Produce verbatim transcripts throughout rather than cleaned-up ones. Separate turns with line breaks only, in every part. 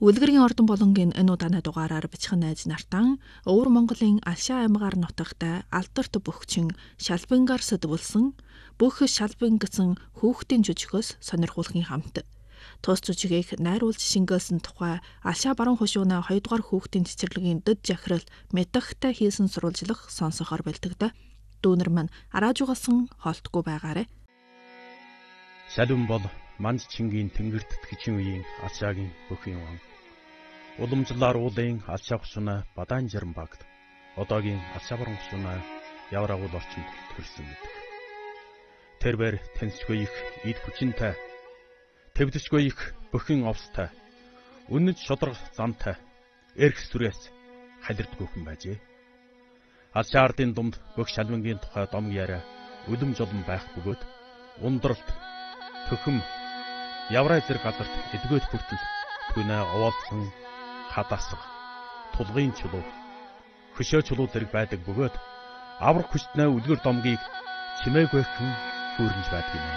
Үлгэрийн ордон болонгийн энэ удааны дугаараар бичхэн найз нартан Өвөр Монголын Алшаа аймгаар нутагтай Алдарт бөхчин Шалбингаар сэдвүүлсэн бүх шалбин гэсэн хүүхдийн жүжигөөс сонирхуулгын хамт. Тус жүжигийг найруулж шингээсэн тухай Алшаа баруун хушууна хоёрдугаар хүүхдийн цэцэрлэгийн дэд жахирал мэдахтай хийсэн сурвалжлах сонсохоор бэлтгэдэг. Дүүнер маань арааж угаасан холтгүй байгаарэ.
Шалбин бол Манд Чингийн тэнгэрт тэтгэжин үеийн Алшаагийн бүхий wan. Уламжлалаар уулын Алшаа хушууна Бадаан Жаран багт одоогийн Алшаа баруун хушууна Явар агуул орчинд төрсэн гэдэг. Тэрбэр тэнцгүй их эд хүчинтэй, твдэшгүй их бүхэн овстой, үнэт шудраг замтай, эрх сүрээс халирдгүй хүн байжээ. Алшаа ардын дунд бүх шалбингийн тухай дом яриа үлэм жолон байх бөгөөд ундралт, төхөм, Явраа зэрэг газарт эдгөөд хүртэл түүнээ овоолсон хадасга, тулгын чулуу, хөшөө чулуу зэрэг байдаг бөгөөд аврах хүчтнээ үлгэр домгийг чимээг байхын хүрнж байдаг юм.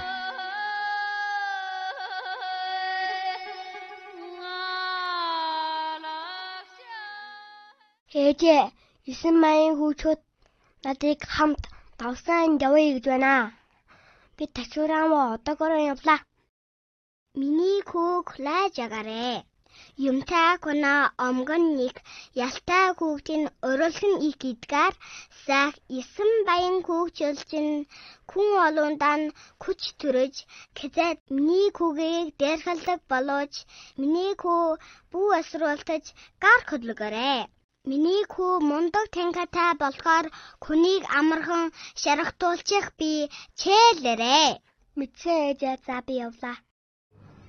Ээжээ, эсэн маягийн хүүчүүд надыг хамт давсан явъя гэж байна. Би тачуураа одоогоор явлаа. Миний хүүг лайж агарэ. Юмтай кона омгон нэг ялтай хүүхдийн өрөлгөн их идгаар сах эсэн баян хүүгчилчин хүн олондан күч төрөж гэзэд миний хүүгийг дээрхэлдэг болооч миний хүү бүү асруултаж гар хөдлөгөрөө. Миний хүү мундаг тангатай болохоор хүнийг амархан шархтуулчих би чээлэрээ. Мэдсэн ээжээ за би явлаа.